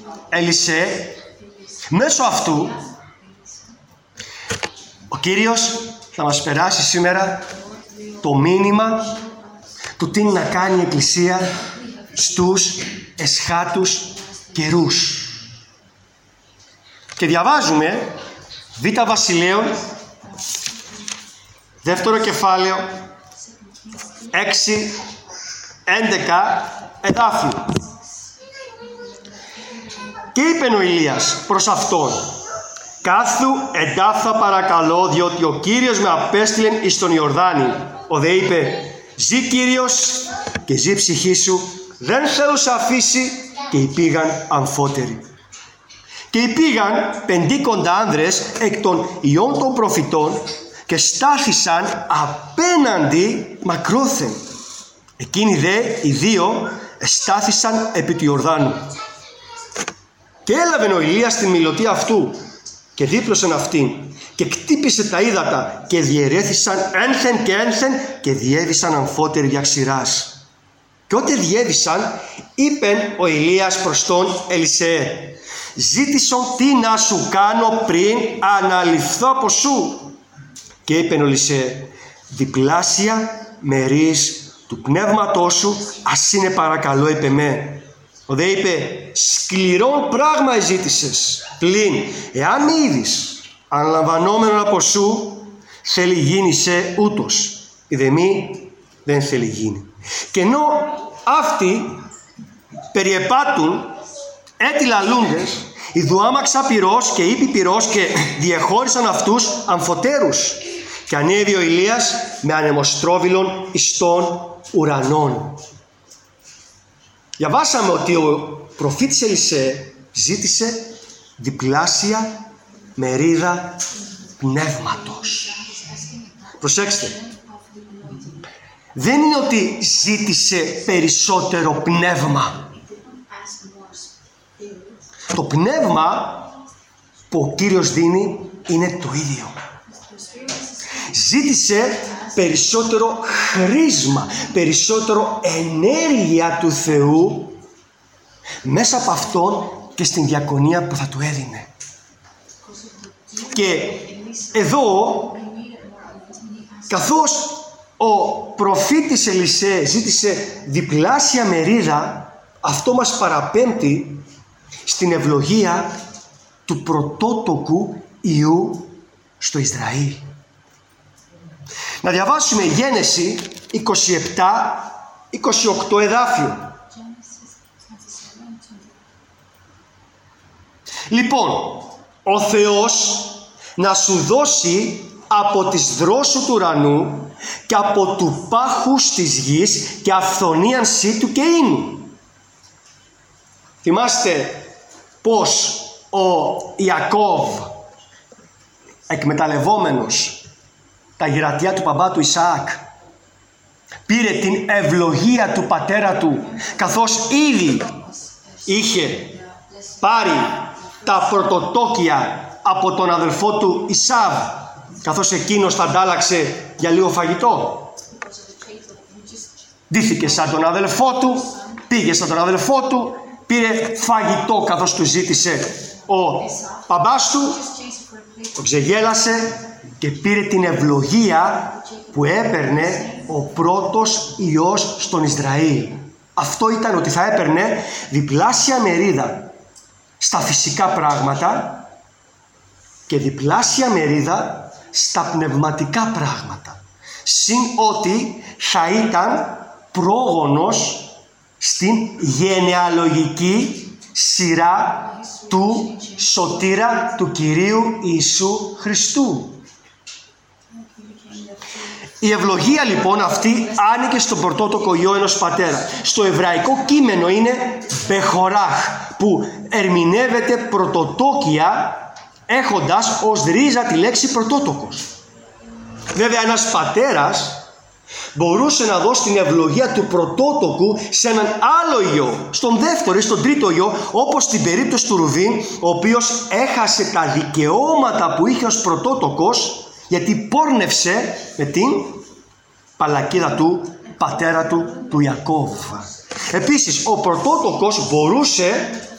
Ελισέ, μέσω αυτού ο Κύριος θα μας περάσει σήμερα το μήνυμα του τι να κάνει η Εκκλησία στους εσχάτους καιρούς. Και διαβάζουμε Β' Βασιλείων, δεύτερο κεφάλαιο, 6-11 εδάφιο. Και είπε ο Ηλίας προς αυτόν: «Κάθου εντάφθα παρακαλώ, διότι ο Κύριος με απέστειλεν εις τον Ιορδάνη». Ο δε είπε: «Ζη Κύριος και ζη ψυχή σου, δεν θέλω σε αφήσει». Και υπήγαν αμφότεροι. Και υπήγαν 50 άνδρες εκ των ιών των προφητών και στάθησαν απέναντι μακρόθεν. Εκείνοι δε οι δύο στάθησαν επί του Ιορδάνου. Και έλαβε ο Ηλίας την μιλωτή αυτού και δίπλωσεν αυτήν και κτύπησε τα ύδατα και διαιρέθησαν ένθεν και ένθεν και διέβησαν αμφότεροι για ξηράς. Και ότε διέβησαν, είπεν ο Ηλίας προς τον Ελισέ: «Ζήτησον τι να σου κάνω πριν αναλυφθώ από σου». Και είπεν ο Ελισέ: «Διπλάσια μερίς του πνεύματός σου ας είναι παρακαλώ επ' εμέ». Ο δε είπε: «Σκληρόν πράγμα εζήτησες, πλην εάν μη είδεις αναλαμβανόμενον από σου, θέλει γίνει σε ούτως, είδε μη δεν θέλει γίνει». Και ενώ αυτοί περιεπάτουν έτι λαλούντες, ιδουάμαξα πυρός και ήπη πυρός και διεχώρισαν αυτούς αμφωτέρους. Και ανέβη ο Ηλίας με ανεμοστρόβιλον εις των ουρανών. Διαβάσαμε ότι ο προφήτης Ελισέ ζήτησε διπλάσια μερίδα πνεύματος. Προσέξτε, δεν είναι ότι ζήτησε περισσότερο πνεύμα. Το πνεύμα που ο Κύριος δίνει είναι το ίδιο. Ζήτησε περισσότερο χρήσμα, περισσότερο ενέργεια του Θεού μέσα από Αυτόν και στην διακονία που θα του έδινε. Και εδώ, καθώς ο προφήτης Ελισέ ζήτησε διπλάσια μερίδα, αυτό μας παραπέμπει στην ευλογία του πρωτότοκου Υιού στο Ισραήλ. Να διαβάσουμε Γένεση 27-28 εδάφιο. Λοιπόν, ο Θεός να σου δώσει από τις δρόσου του ουρανού και από του πάχους της γης και αυθονίαν του και ίνου. Θυμάστε πως ο Ιακώβ, εκμεταλλευόμενος τα γυρατιά του μπαμπά του Ισαάκ, πήρε την ευλογία του πατέρα του, καθώς ήδη είχε πάρει τα πρωτοτόκια από τον αδελφό του Ισάβ, καθώς εκείνος τα αντάλλαξε για λίγο φαγητό. Ντύθηκε σαν τον αδελφό του, πήγε σαν τον αδελφό του, πήρε φαγητό καθώς του ζήτησε ο μπαμπάς του, το ξεγέλασε και πήρε την ευλογία που έπαιρνε ο πρώτος Υιός στον Ισραήλ. Αυτό ήταν ότι θα έπαιρνε διπλάσια μερίδα στα φυσικά πράγματα και διπλάσια μερίδα στα πνευματικά πράγματα. Συν ότι θα ήταν πρόγονος στην γενεαλογική σειρά του σωτήρα του Κυρίου Ιησού Χριστού. Η ευλογία λοιπόν αυτή άνοιγε στον πρωτότοκο Υιό ενός πατέρα. Στο εβραϊκό κείμενο είναι Μπεχοράχ, που ερμηνεύεται πρωτοτόκια έχοντας ως ρίζα τη λέξη πρωτότοκος. Βέβαια ένας πατέρας μπορούσε να δώσει την ευλογία του πρωτότοκου σε έναν άλλο Υιό, στον δεύτερο ή στον τρίτο Υιό, όπως στην περίπτωση του Ρουβήν, ο οποίος έχασε τα δικαιώματα που είχε ως πρωτότοκος, γιατί πόρνευσε με την παλακίδα του πατέρα του Ιακώβ. Επίσης, ο πρωτότοκος μπορούσε